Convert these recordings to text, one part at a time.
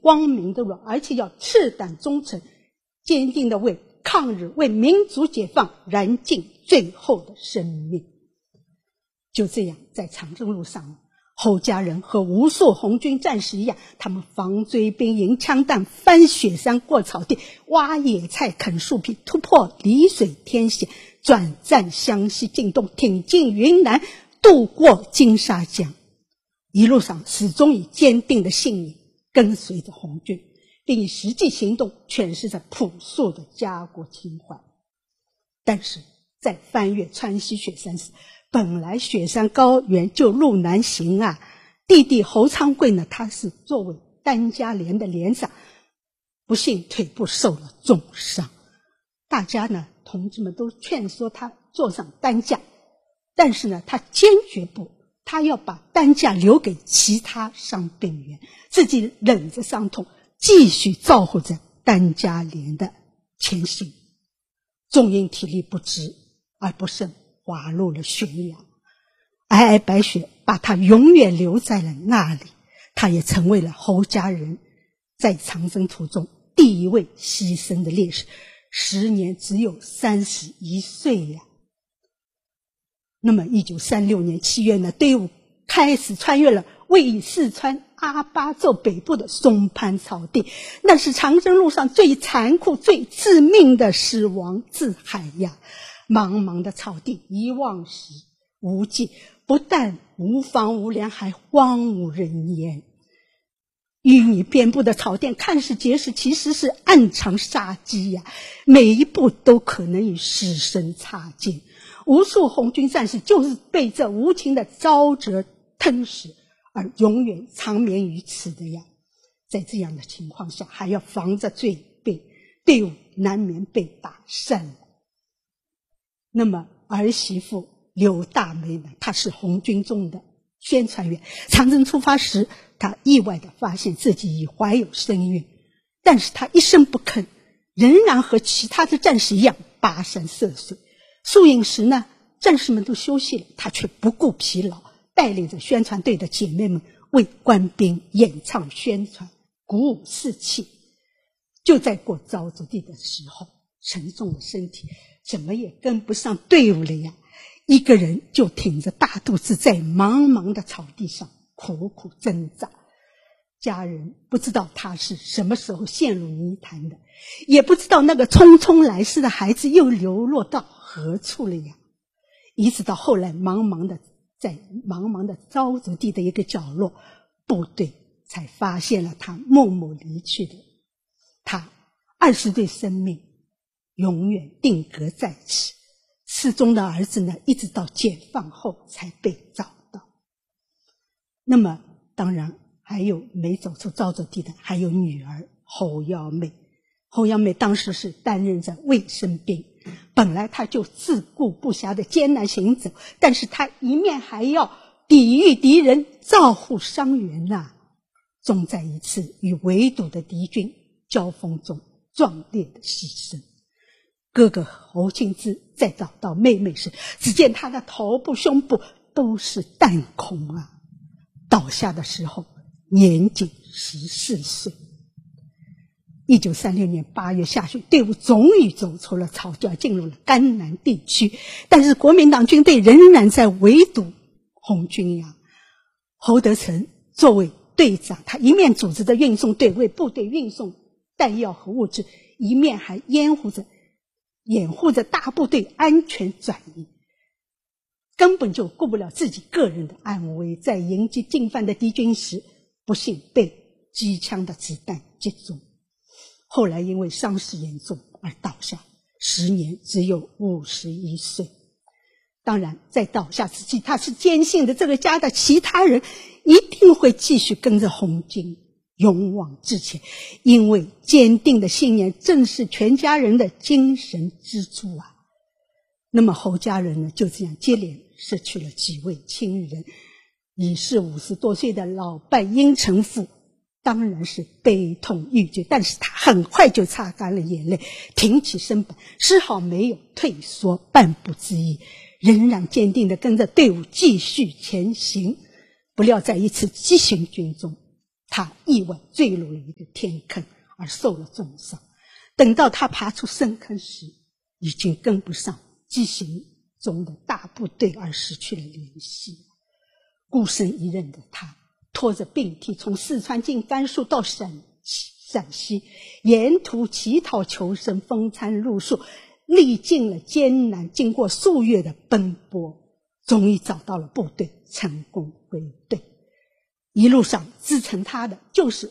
光明的路，而且要赤胆忠诚，坚定的为抗日、为民族解放燃尽最后的生命。就这样，在长征路上，侯家人和无数红军战士一样，他们防追兵、迎枪弹、翻雪山、过草地、挖野菜、啃树皮，突破澧水天险，转战湘西晋东，挺进云南，渡过金沙江。一路上始终以坚定的信念跟随着红军，并以实际行动诠释着朴素的家国情怀。但是在翻越川西雪山时，本来雪山高原就路难行啊，弟弟侯昌贵呢，他是作为担架连的连长，不幸腿部受了重伤。大家呢，同志们都劝说他坐上担架，但是呢，他坚决不，他要把担架留给其他伤病员，自己忍着伤痛，继续照顾着担架连的前行。终因体力不支而不慎滑入了悬崖，皑皑白雪把他永远留在了那里。他也成为了侯家人在长征途中第一位牺牲的烈士，时年只有31岁呀。那么1936年7月呢，队伍开始穿越了位于四川阿坝州北部的松潘草地，那是长征路上最残酷、最致命的死亡之海呀。茫茫的草地一望时无际，不但无房无梁，还荒无人烟。淤泥遍布的草甸看似结实，其实是暗藏杀机呀，每一步都可能与死神擦肩。无数红军战士就是被这无情的沼泽吞噬而永远长眠于此的呀。在这样的情况下，还要防着追兵，队伍难免被打散了。那么儿媳妇刘大梅呢，她是红军中的宣传员。长征出发时，她意外地发现自己已怀有身孕，但是她一声不吭，仍然和其他的战士一样跋山涉水。宿营时呢，战士们都休息了，她却不顾疲劳，带领着宣传队的姐妹们为官兵演唱宣传，鼓舞士气。就在过沼泽地的时候，沉重的身体怎么也跟不上队伍了呀，一个人就挺着大肚子在茫茫的草地上苦苦挣扎。家人不知道他是什么时候陷入泥潭的，也不知道那个匆匆来世的孩子又流落到何处了呀。一直到后来在茫茫的沼泽地的一个角落，部队才发现了他默默离去的。他20岁生命永远定格在此。失踪的儿子呢，一直到解放后才被找到。那么当然还有没走出沼泽地的，还有女儿侯耀妹。侯耀妹当时是担任着卫生兵，本来她就自顾不暇的艰难行走，但是她一面还要抵御敌人，照护伤员啊，终在一次与围堵的敌军交锋中壮烈的牺牲。哥哥侯庆之在找到妹妹时，只见她的头部、胸部都是弹孔啊！倒下的时候年仅14岁。1936年8月下旬，队伍终于走出了草甸，进入了甘南地区，但是国民党军队仍然在围堵红军呀。侯德成作为队长，他一面组织着运送队，为部队运送弹药和物资，一面还掩护着大部队安全转移，根本就顾不了自己个人的安危。在迎击进犯的敌军时，不幸被机枪的子弹击中，后来因为伤势严重而倒下，时年只有51岁。当然在倒下之际，他是坚信的这个家的其他人一定会继续跟着红军勇往直前，因为坚定的信念正是全家人的精神支柱啊。那么侯家人呢，就这样接连失去了几位亲人。已是50多岁的老伴殷成富当然是悲痛欲绝，但是他很快就擦干了眼泪，挺起身板，丝毫没有退缩半步之意，仍然坚定地跟着队伍继续前行。不料在一次急行军中， 他意外坠入了一个天坑而受了重伤。等到他爬出深坑时，已经跟不上急行中的大部队而失去了联系。孤身一人的他拖着病体从四川进甘肃到陕西，沿途乞讨求生，风餐露宿，历尽了艰难，经过数月的奔波，终于找到了部队，成功归队。一路上支撑他的就是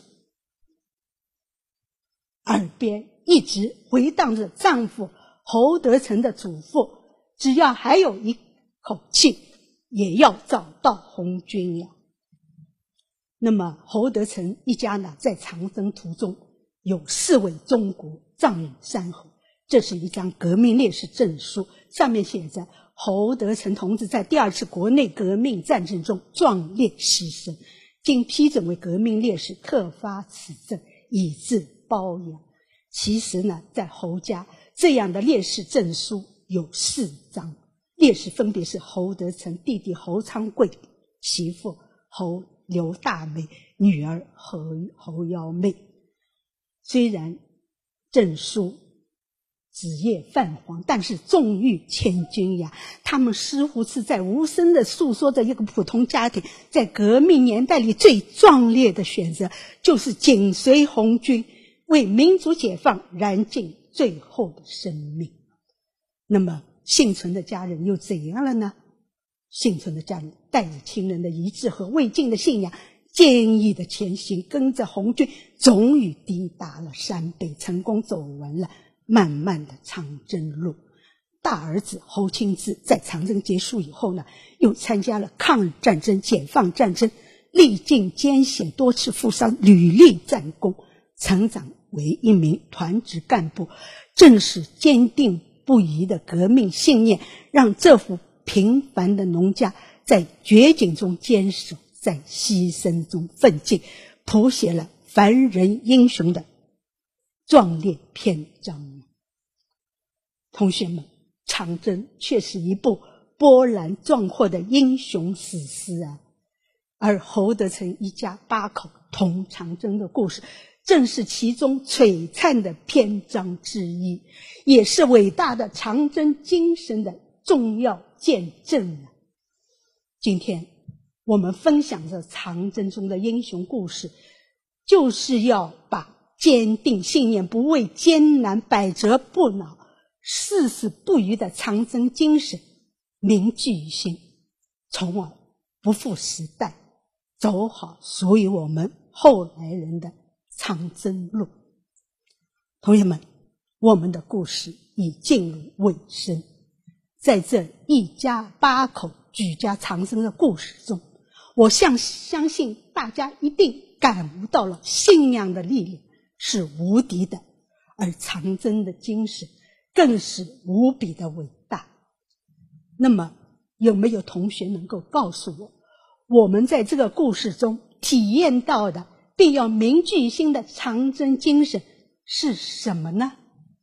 耳边一直回荡着丈夫侯德成的嘱咐，只要还有一口气，也要找到红军呀。那么侯德成一家呢，在长征途中有4位中国仗义山河，这是一张革命烈士证书，上面写着侯德成同志在第2次国内革命战争中壮烈牺牲，经批准为革命烈士，特发此证以资褒扬。其实呢，在侯家这样的烈士证书有4张，烈士分别是侯德成弟弟侯昌贵、媳妇侯刘大梅、女儿侯幺妹。虽然证书纸页泛黄，但是重誉千钧呀。他们似乎是在无声地诉说着一个普通家庭在革命年代里最壮烈的选择，就是紧随红军，为民族解放燃尽最后的生命。那么幸存的家人又怎样了呢？幸存的家人带着亲人的遗志和未尽的信仰，坚毅的前行，跟着红军终于抵达了陕北，成功走完了漫漫的长征路。大儿子侯钦之在长征结束以后呢，又参加了抗日战争、解放战争，历尽艰险，多次负伤，屡立战功，成长为一名团职干部。正是坚定不移的革命信念，让这户平凡的农家在绝境中坚守，在牺牲中奋进，谱写了凡人英雄的壮烈篇章。同学们，长征却是一部波澜壮阔的英雄史诗啊！而侯德成一家8口同长征的故事，正是其中璀璨的篇章之一，也是伟大的长征精神的重要见证啊！今天我们分享着长征中的英雄故事，就是要把坚定信念、不畏艰难、百折不挠、誓死不渝的长征精神铭记于心，从而不负时代，走好属于我们后来人的长征路。同学们，我们的故事已进入尾声，在这一家8口举家长征的故事中，我相信大家一定感悟到了信仰的力量是无敌的，而长征的精神更是无比的伟大。那么有没有同学能够告诉我，我们在这个故事中体验到的并要铭记于心的长征精神是什么呢？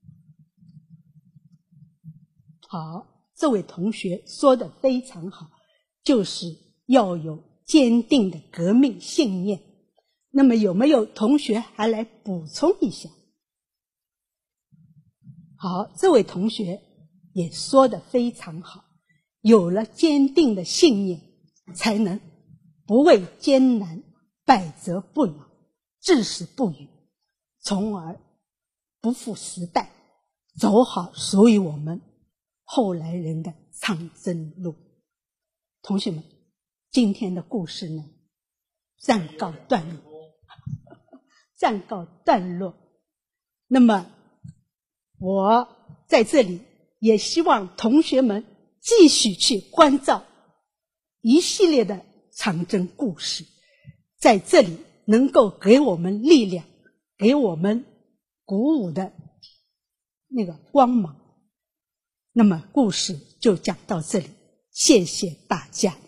好，这位同学说得非常好，就是要有坚定的革命信念。那么有没有同学还来补充一下？好，这位同学也说得非常好，有了坚定的信念，才能不畏艰难，百折不挠，至死不渝，从而不负时代，走好属于我们后来人的长征路。同学们，今天的故事呢，暂告段落。那么我在这里也希望同学们继续去关照一系列的长征故事，在这里能够给我们力量，给我们鼓舞的那个光芒。那么故事就讲到这里，谢谢大家。